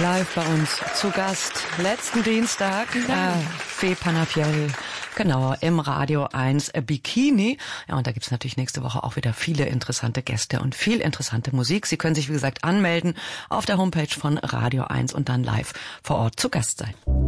live bei uns zu Gast. Letzten Dienstag, Fee Panafiel, genau, im Radio 1 Bikini. Ja, und da gibt's natürlich nächste Woche auch wieder viele interessante Gäste und viel interessante Musik. Sie können sich, wie gesagt, anmelden auf der Homepage von Radio 1 und dann live vor Ort zu Gast sein.